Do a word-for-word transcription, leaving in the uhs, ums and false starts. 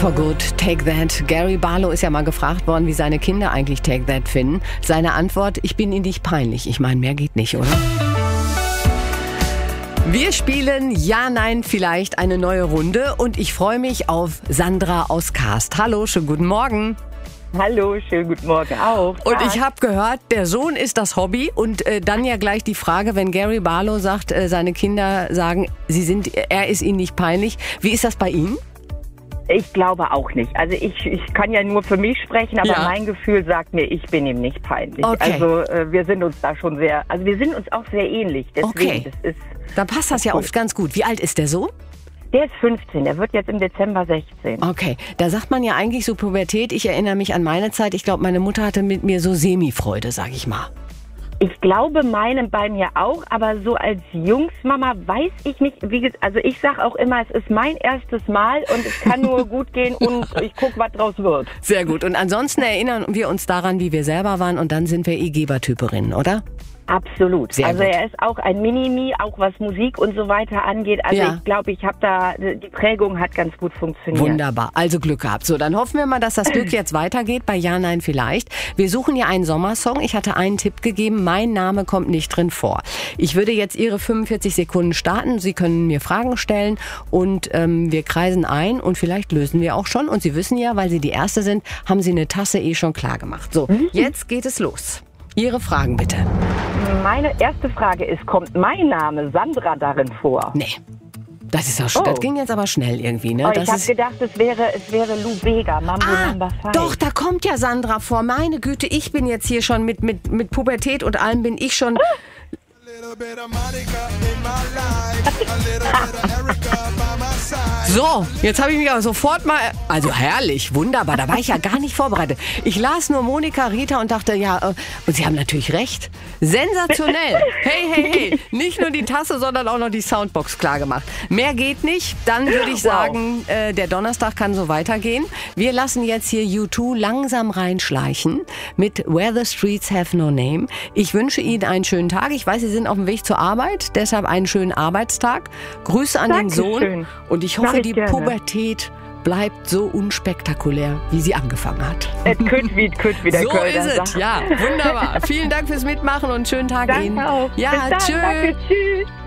For Good, Take That. Gary Barlow ist ja mal gefragt worden, wie seine Kinder eigentlich Take That finden. Seine Antwort, ich bin ihnen nicht peinlich. Ich meine, mehr geht nicht, oder? Wir spielen Ja, Nein, vielleicht eine neue Runde und ich freue mich auf Sandra aus Karst. Hallo, schönen guten Morgen. Hallo, schönen guten Morgen auch. Und ich habe gehört, der Sohn ist das Hobby und äh, dann ja gleich die Frage, wenn Gary Barlow sagt, äh, seine Kinder sagen, sie sind, er ist ihnen nicht peinlich. Wie ist das bei Ihnen? Ich glaube auch nicht. Also ich, ich kann ja nur für mich sprechen, aber Ja. mein Gefühl sagt mir, ich bin ihm nicht peinlich. Okay. Also äh, wir sind uns da schon sehr, also wir sind uns auch sehr ähnlich. Deswegen, Okay. das ist, Da passt das ja Cool. oft ganz gut. Wie alt ist der Sohn? der ist fünfzehn, der wird jetzt im Dezember sechzehn. Okay, da sagt man ja eigentlich so Pubertät. Ich erinnere mich an meine Zeit. Ich glaube, meine Mutter hatte mit mir so Semi-Freude, sag ich mal. Ich glaube meinem bei mir auch, aber so als Jungsmama weiß ich nicht, wie gesagt, also ich sage auch immer, es ist mein erstes Mal und es kann nur gut gehen und ich gucke, was draus wird. Sehr gut. Und ansonsten erinnern wir uns daran, wie wir selber waren und dann sind wir eh Gebertyperinnen, oder? Absolut. Sehr also gut. er ist auch ein Minimi, auch was Musik und so weiter angeht. Also Ja. ich glaube, ich habe da, die Prägung hat ganz gut funktioniert. Wunderbar. Also Glück gehabt. So, dann hoffen wir mal, dass das Glück jetzt weitergeht bei Ja, Nein, vielleicht. Wir suchen ja einen Sommersong. Ich hatte einen Tipp gegeben. Mein Name kommt nicht drin vor. Ich würde jetzt Ihre fünfundvierzig Sekunden starten. Sie können mir Fragen stellen und ähm, wir kreisen ein und vielleicht lösen wir auch schon. Und Sie wissen ja, weil Sie die Erste sind, haben Sie eine Tasse eh schon klar gemacht. So, jetzt geht es los. Ihre Fragen bitte. Meine erste Frage ist, kommt mein Name Sandra darin vor? Nee. Das ist ja sch- Oh. Das ging jetzt aber schnell irgendwie, ne? Oh, Das ich habe ist gedacht, es wäre, es wäre Lou Bega, Mambo Ah, Number Five. doch, da kommt ja Sandra vor. Meine Güte, ich bin jetzt hier schon mit, mit, mit Pubertät und allem bin ich schon... So, jetzt habe ich mich aber sofort mal... Also herrlich, wunderbar, da war ich ja gar nicht vorbereitet. Ich las nur Monika, Rita und dachte, ja, äh, und Sie haben natürlich recht. Sensationell. Hey, hey, hey. Nicht nur die Tasse, sondern auch noch die Soundbox klar gemacht. Mehr geht nicht. Dann würde ich Wow. sagen, äh, der Donnerstag kann so weitergehen. Wir lassen jetzt hier U zwei langsam reinschleichen mit Where the Streets Have No Name. Ich wünsche Ihnen einen schönen Tag. Ich weiß, Sie sind auf dem Weg zur Arbeit, deshalb einen schönen Arbeitstag. Grüße an den Sohn Dankeschön. und ich Mach hoffe, ich die gerne. Pubertät bleibt so unspektakulär, wie sie angefangen hat. Et kütt wie, kütt wie der So Kölner ist es, sagt. ja, wunderbar. Vielen Dank fürs Mitmachen und schönen Tag Ihnen. Danke auch. Ja, Bis dann. tschüss. Danke, tschüss.